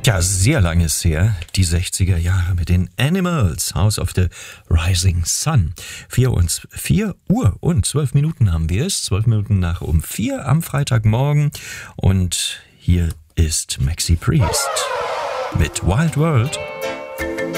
Ja, sehr lange ist her, die 60er Jahre mit den Animals, House of the Rising Sun. 4 Uhr und 12 Minuten haben wir es, 12 Minuten nach um 4 am Freitagmorgen. Und hier ist Maxi Priest mit Wild World.